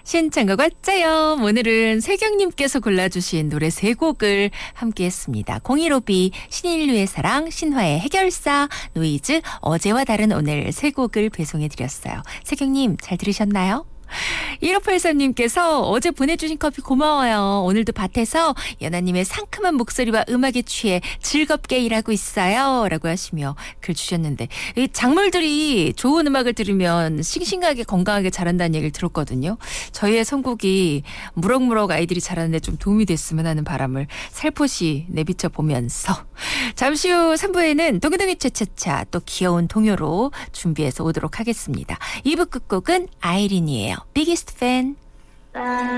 신청곡 왔자요. 오늘은 세경님께서 골라주신 노래 세 곡을 함께했습니다. 015B, 신인류의 사랑, 신화의 해결사, 노이즈, 어제와 다른 오늘 세 곡을 배송해드렸어요. 세경님 잘 들으셨나요? 1583님께서 어제 보내주신 커피 고마워요. 오늘도 밭에서 연하님의 상큼한 목소리와 음악에 취해 즐겁게 일하고 있어요. 라고 하시며 글 주셨는데, 이 작물들이 좋은 음악을 들으면 싱싱하게 건강하게 자란다는 얘기를 들었거든요. 저희의 선곡이 무럭무럭 아이들이 자라는데 좀 도움이 됐으면 하는 바람을 살포시 내비쳐 보면서 잠시 후 3부에는 동이동이 차차차 또 귀여운 동요로 준비해서 오도록 하겠습니다. 2부 끝곡은 아이린이에요. 비기스트 팬.